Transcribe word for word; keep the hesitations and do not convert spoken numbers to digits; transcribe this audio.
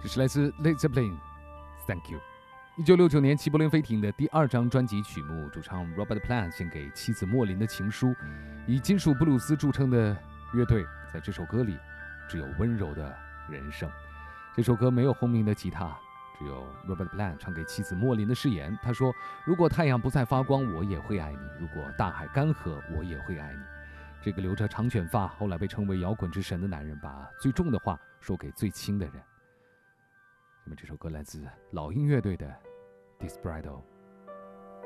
这是来自 Led Zeppelin，Thank You。一九六九年，齐柏林飞艇的第二张专辑曲目，主唱 Robert Plant 献给妻子莫林的情书。以金属布鲁斯著称的乐队，在这首歌里只有温柔的人声。这首歌没有轰鸣的吉他，只有 Robert Plant 唱给妻子莫林的誓言。他说：如果太阳不再发光，我也会爱你；如果大海干涸，我也会爱你。这个留着长卷发，后来被称为摇滚之神的男人，把最重的话说给最轻的人。那么这首歌来自老鹰乐队的 Desperado。